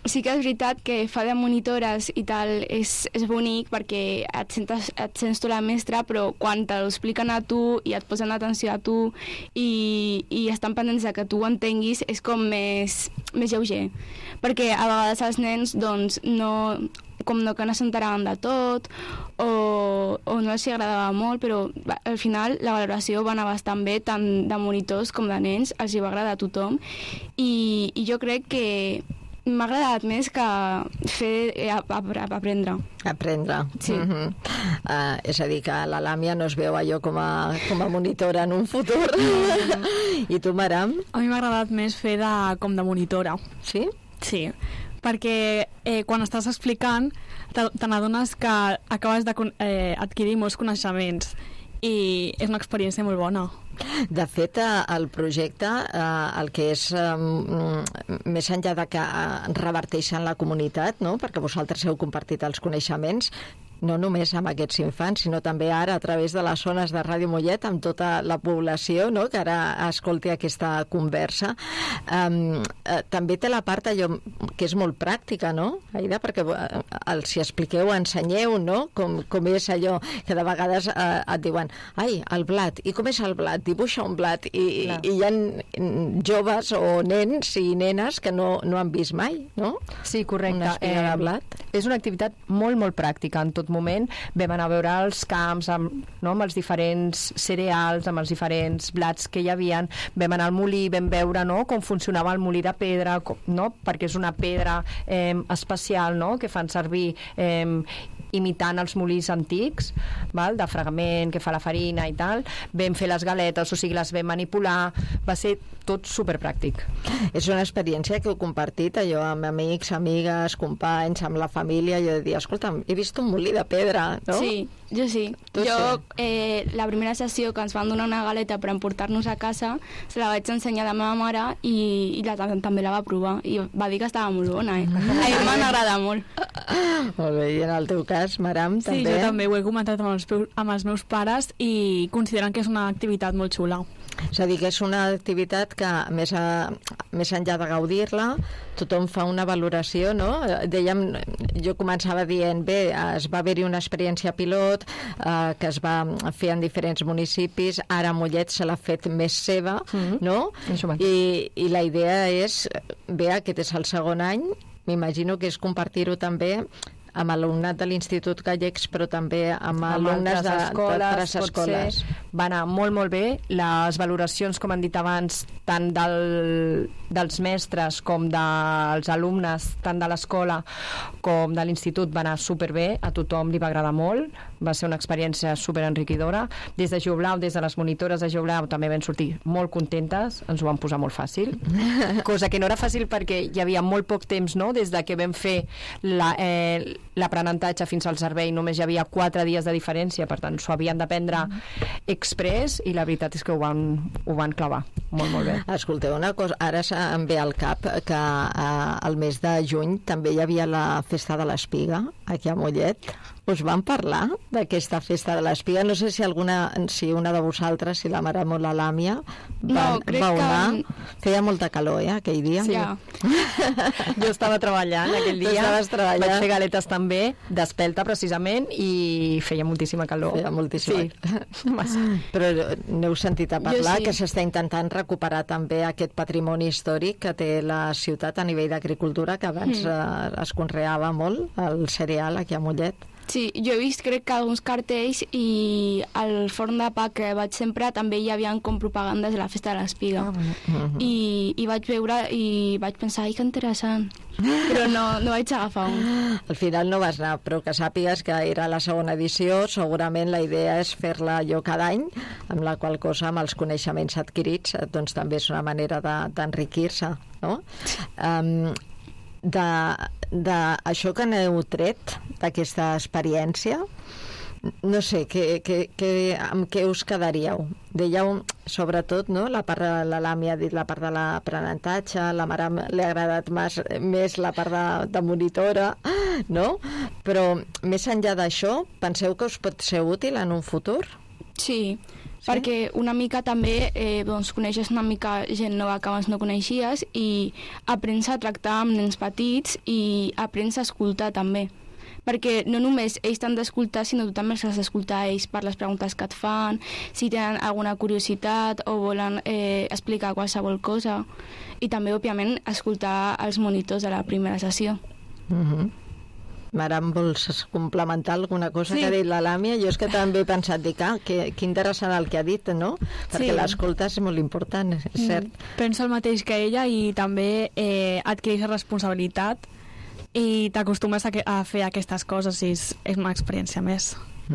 sí que és veritat que fa de monitores i tal és bonic perquè et sents tu la mestra, però quan te ho expliquen a tu i et posen atenció a tu i estan pendents que tu ho entenguis, és com més lleuger. Perquè a vegades els nens doncs que no s'enteraven de tot o no els agradava molt, però al final la valoració va anar bastant bé, tant de monitors com de nens, els hi va agradar a tothom i jo crec que m'ha agradat més que fer aprendre. Aprendre. Sí. És a dir, que la Làmia no es veu allò com a monitora en un futur. I tu, Maram? A mi m'ha agradat més fer com de monitora. Sí? Sí, perquè quan estàs explicant te n'adones que acabes d'adquirir molts coneixements i és una experiència molt bona. De fet, el projecte, el que és més enllà de que reverteix en la comunitat, no? Perquè vosaltres heu compartit els coneixements, no només amb aquests infants, sinó també ara a través de les zones de Ràdio Mollet amb tota la població, no?, que ara escolti aquesta conversa. També té la part allò que és molt pràctica, no, Aida? Perquè si expliqueu, ensenyeu, no?, com és allò que de vegades et diuen ai, el blat, i com és el blat? Dibuixa un blat, i hi ha joves o nens i nenes que no han vist mai, no? Sí, correcte. Una espiga de blat. És una activitat molt, molt pràctica en tot moment. Vam anar a veure els camps amb els diferents cereals, amb els diferents blats que hi havia. Vam anar al molí, vam veure com funcionava el molí de pedra, perquè és una pedra especial, que fan servir imitant els molins antics, de fregament que fa la farina i tal. Vam fer les galetes, o sigui, les vam manipular. Va ser tot superpràctic. És una experiència que heu compartit allò amb amics, amigues, companys, amb la família, allò de dir, escolta'm, he vist un molí de pedra, no? Sí, jo sí. La primera sessió que ens van donar una galeta per emportar-nos a casa, se la vaig ensenyar a la meva mare i també la va provar i va dir que estava molt bona, A mi m'han agradat molt. Molt bé, i en el teu cas, Maram, també? Sí, jo també ho he comentat amb els meus pares i consideren que és una activitat molt xula. És a dir, que és una activitat que, més enllà de gaudir-la, tothom fa una valoració, no? Dèiem, jo començava dient, bé, va haver-hi una experiència pilot que es va fer en diferents municipis, ara Mollet se l'ha fet més seva, no? I la idea és, bé, aquest és el segon any, m'imagino que és compartir-ho també amb alumnat de l'Institut Gallecs, però també amb alumnes d'altres escoles. Va anar molt, molt bé. Les valoracions, com han dit abans, tant dels mestres com dels alumnes, tant de l'escola com de l'Institut, va anar superbé. A tothom li va agradar molt. Va ser una experiència superenriquidora. Des de Geoblau, des de les monitores de Geoblau, també vam sortir molt contentes. Ens ho van posar molt fàcil. Cosa que no era fàcil perquè hi havia molt poc temps, no?, des de que vam fer l'aprenentatge fins al servei, només hi havia 4 dies de diferència, per tant s'ho havien d'aprendre express i la veritat és que ho van clavar molt, molt bé. Escolteu una cosa, ara em ve al cap que al mes de juny també hi havia la Festa de l'Espiga aquí a Mollet. Us van parlar d'aquesta Festa de l'Espiga? No sé si una de vosaltres, si la Maram o la Làmia va anar. Feia molta calor, aquell dia. Sí. Jo estava treballant aquell dia. Vaig fer galetes també, d'espelta precisament, i feia moltíssima calor. Feia moltíssima. Sí. Però n'heu sentit a parlar, que s'està intentant recuperar també aquest patrimoni històric que té la ciutat a nivell d'agricultura, que abans es conreava molt, el cereal aquí a Mollet. Sí, jo he vist, crec que alguns cartells, i al forn de pa que vaig sempre també hi havia com propagandes de la Festa de l'Espiga. I vaig veure i vaig pensar, ai, que interessant. Però no vaig agafar un. Al final no vas anar, però que sàpigues que era la segona edició. Segurament la idea és fer-la jo cada any, amb la qual cosa, amb els coneixements adquirits, doncs també és una manera d'enriquir-se, no? D'això que n'heu tret, d'aquesta experiència, no sé, amb què us quedaríeu? Dèieu, sobretot, no? La part de la Làmia ha dit la part de l'aprenentatge, la Maram li ha agradat més la part de monitora, no? Però més enllà d'això, penseu que us pot ser útil en un futur? Sí, perquè una mica també doncs, coneixes una mica gent nova que abans no coneixies i aprens a tractar amb nens petits i aprens a escoltar també. Perquè no només ells t'han d'escoltar, sinó tu també els has d'escoltar ells per les preguntes que et fan, si tenen alguna curiositat o volen explicar qualsevol cosa. I també, òbviament, escoltar els monitors de la primera sessió. Maram, vols complementar alguna cosa que ha dit la Làmia? Jo és que també he pensat, que interessant el que ha dit, no? Perquè l'escolta és molt important, és cert. Penso el mateix que ella i també adquireix responsabilitat i t'acostumes a fer aquestes coses i és una experiència més.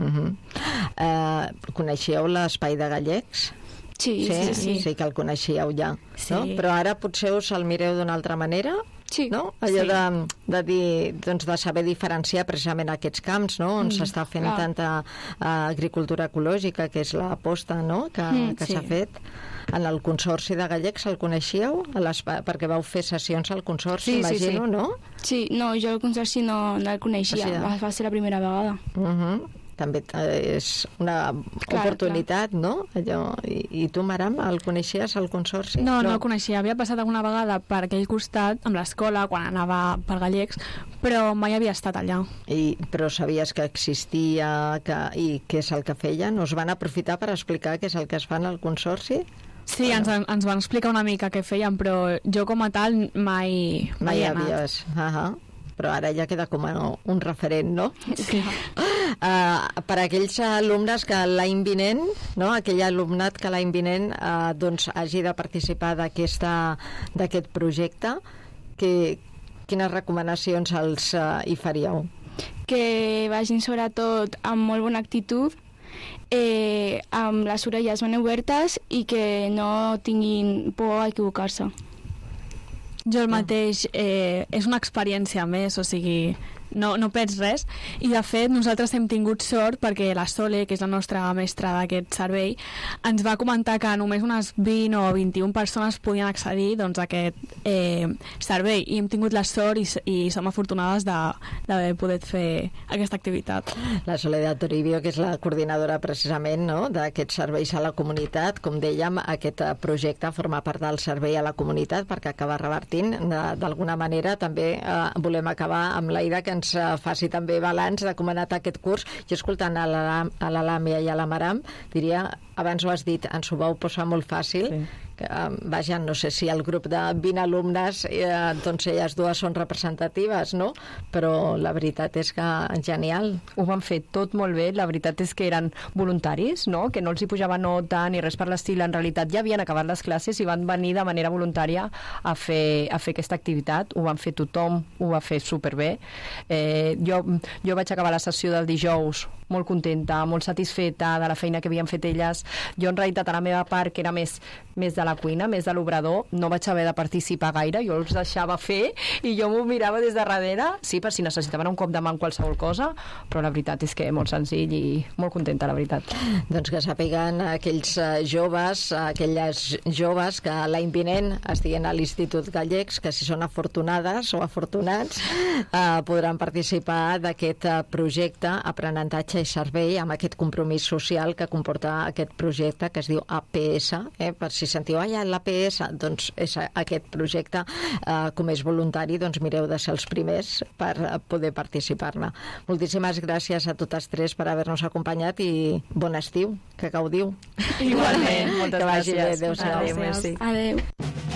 Coneixíeu l'espai de gallecs? Sí. Sí que el coneixíeu ja, no? Però ara potser us el mireu d'una altra manera? Sí. No? Allò de dir, doncs, de saber diferenciar precisament aquests camps, no? On s'està fent tanta agricultura ecològica, que és l'aposta, no? que s'ha fet. En el Consorci de Gallecs el coneixíeu? Perquè vau fer sessions al Consorci, imagino, no? Sí, no, jo el Consorci no el coneixia, va ser la primera vegada. També és una oportunitat, no? I tu, Maram, el coneixies, el Consorci? No el coneixia. Havia passat alguna vegada per aquell costat, amb l'escola, quan anava per Gallecs, però mai havia estat allà. Però sabies que existia i què és el que feien? Us van aprofitar per explicar què és el que es fa en el Consorci? Sí, ens van explicar una mica què feien, però jo com a tal mai he anat. Però ara ja queda com un referent, no? Sí. Per a aquells alumnes que l'any vinent, no? Aquell alumnat que l'any vinent doncs hagi de participar d'aquest projecte, quines recomanacions hi faríeu? Que vagin sobretot amb molt bona actitud, amb les orelles ben obertes i que no tinguin por a equivocar-se. Jo el mateix, és una experiència més, o sigui, no perds res. I de fet nosaltres hem tingut sort perquè la Sole, que és la nostra mestra d'aquest servei, ens va comentar que només unes 20 o 21 persones podien accedir doncs, a aquest servei, i hem tingut la sort i som afortunades d'haver pogut fer aquesta activitat. La Soledad Toribio, que és la coordinadora precisament, no?, d'aquests serveis a la comunitat. Com dèiem, aquest projecte forma part del servei a la comunitat perquè acaba revertint d'alguna manera. També volem acabar amb l'Aida, que ens faci també balanç de com ha anat aquest curs. Jo, escoltant a la Làmia i a la Maram, diria, abans ho has dit, ens ho vau posar molt fàcil. Vaja, no sé si el grup de 20 alumnes, doncs elles dues són representatives, no? Però la veritat és que genial. Ho van fer tot molt bé, la veritat és que eren voluntaris, no? Que no els hi pujava nota ni res per l'estil, en realitat ja havien acabat les classes i van venir de manera voluntària a fer aquesta activitat. Ho van fer tothom, ho va fer superbé. Jo vaig acabar la sessió del dijous molt contenta, molt satisfeta de la feina que havien fet elles. Jo, en realitat, a la meva part, que era més de la cuina, més de l'obrador, no vaig haver de participar gaire, jo els deixava fer i jo m'ho mirava des de darrere, sí, per si necessitaven un cop de mà en qualsevol cosa, però la veritat és que molt senzill i molt contenta, la veritat. Doncs que sàpiguen aquells joves, aquelles joves que l'any vinent estiguin a l'Institut Gallecs, que si són afortunades o afortunats podran participar d'aquest projecte Aprenentatge i Servei, amb aquest compromís social que comporta aquest projecte que es diu APS, per si sentiu, l'APS, doncs és aquest projecte. Com és voluntari, doncs mireu de ser els primers per poder participar-ne. Moltíssimes gràcies a totes tres per haver-nos acompanyat i bon estiu, que gaudiu. Igualment, moltes gràcies. Adéu. Adéu.